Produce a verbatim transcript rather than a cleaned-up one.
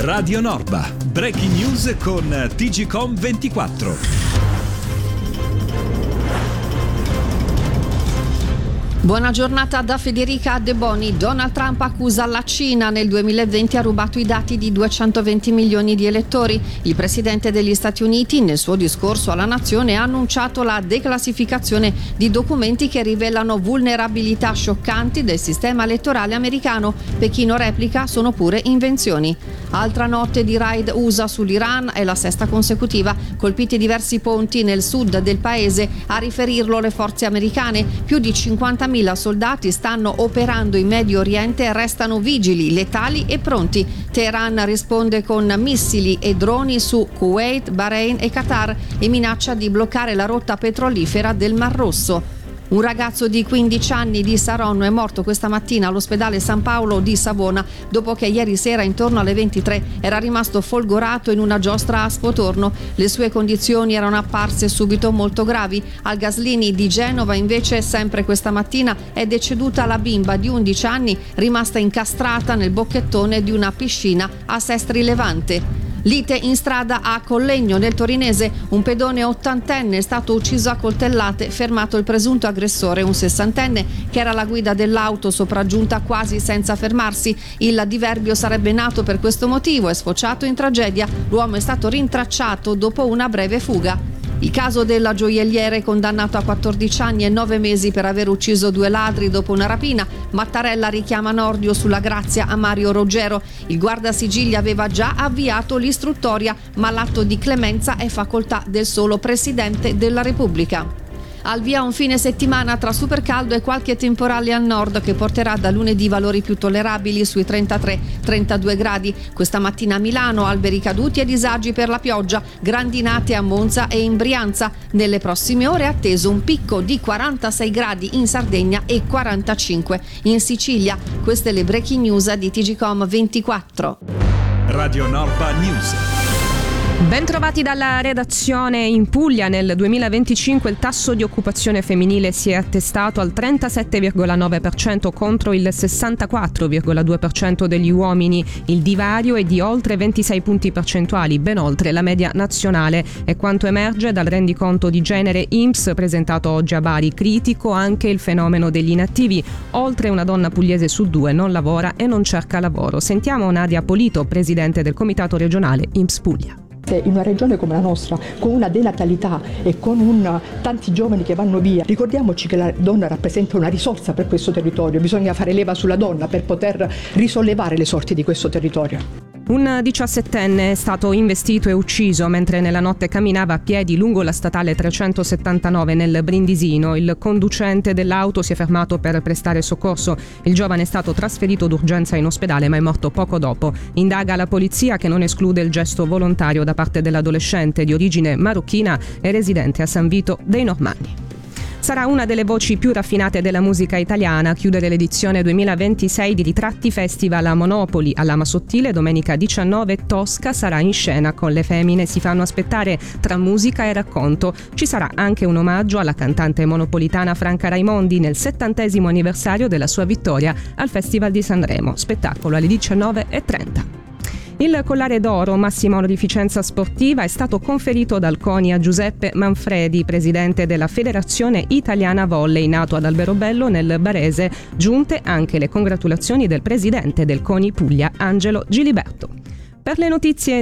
Radio Norba, breaking news con T G Com ventiquattro. Buona giornata da Federica De Boni. Donald Trump accusa la Cina. Nel duemilaventi ha rubato i dati di duecentoventi milioni di elettori. Il presidente degli Stati Uniti, nel suo discorso alla nazione, ha annunciato la declassificazione di documenti che rivelano vulnerabilità scioccanti del sistema elettorale americano. Pechino replica: sono pure invenzioni. Altra notte di raid U S A sull'Iran, è la sesta consecutiva. Colpiti diversi ponti nel sud del paese, a riferirlo le forze americane. Più di cinquantamila soldati stanno operando in Medio Oriente e restano vigili, letali e pronti. Teheran risponde con missili e droni su Kuwait, Bahrain e Qatar e minaccia di bloccare la rotta petrolifera del Mar Rosso. Un ragazzo di quindici anni di Saronno è morto questa mattina all'ospedale San Paolo di Savona dopo che ieri sera intorno alle ventitré era rimasto folgorato in una giostra a Spotorno. Le sue condizioni erano apparse subito molto gravi. Al Gaslini di Genova invece sempre questa mattina è deceduta la bimba di undici anni rimasta incastrata nel bocchettone di una piscina a Sestri Levante. Lite in strada a Collegno, nel torinese. Un pedone ottantenne è stato ucciso a coltellate, fermato il presunto aggressore, un sessantenne che era alla guida dell'auto sopraggiunta quasi senza fermarsi. Il diverbio sarebbe nato per questo motivo e sfociato in tragedia. L'uomo è stato rintracciato dopo una breve fuga. Il caso della gioielliere condannato a quattordici anni e nove mesi per aver ucciso due ladri dopo una rapina. Mattarella richiama Nordio sulla grazia a Mario Roggero. Il guardasigilli aveva già avviato l'istruttoria, ma l'atto di clemenza è facoltà del solo Presidente della Repubblica. Al via un fine settimana tra supercaldo e qualche temporale al nord che porterà da lunedì valori più tollerabili sui trentatré trentadue gradi. Questa mattina a Milano alberi caduti e disagi per la pioggia, grandinate a Monza e in Brianza. Nelle prossime ore è atteso un picco di quarantasei gradi in Sardegna e quarantacinque in Sicilia. Queste le breaking news di T G Com ventiquattro. Radio Norba News. Ben trovati dalla redazione. In Puglia nel duemilaventicinque il tasso di occupazione femminile si è attestato al trentasette virgola nove per cento contro il sessantaquattro virgola due per cento degli uomini. Il divario è di oltre ventisei punti percentuali, ben oltre la media nazionale. È quanto emerge dal rendiconto di genere I N P S presentato oggi a Bari. Critico anche il fenomeno degli inattivi. Oltre una donna pugliese su due non lavora e non cerca lavoro. Sentiamo Nadia Polito, presidente del comitato regionale I N P S Puglia. In una regione come la nostra, con una denatalità e con un, tanti giovani che vanno via, ricordiamoci che la donna rappresenta una risorsa per questo territorio. Bisogna fare leva sulla donna per poter risollevare le sorti di questo territorio. Un diciassettenne è stato investito e ucciso mentre nella notte camminava a piedi lungo la statale trecentosettantanove nel Brindisino. Il conducente dell'auto si è fermato per prestare soccorso. Il giovane è stato trasferito d'urgenza in ospedale ma è morto poco dopo. Indaga la polizia, che non esclude il gesto volontario da parte dell'adolescente di origine marocchina e residente a San Vito dei Normanni. Sarà una delle voci più raffinate della musica italiana a chiudere l'edizione duemilaventisei di Ritratti Festival a Monopoli. All'Ama Sottile domenica diciannove Tosca sarà in scena con Le femmine si fanno aspettare tra musica e racconto. Ci sarà anche un omaggio alla cantante monopolitana Franca Raimondi nel settantesimo anniversario della sua vittoria al Festival di Sanremo. Spettacolo alle diciannove e trenta. Il collare d'oro, massima onorificenza sportiva, è stato conferito dal CONI a Giuseppe Manfredi, presidente della Federazione Italiana Volley, nato ad Alberobello nel Barese. Giunte anche le congratulazioni del presidente del CONI Puglia, Angelo Giliberto. Per le notizie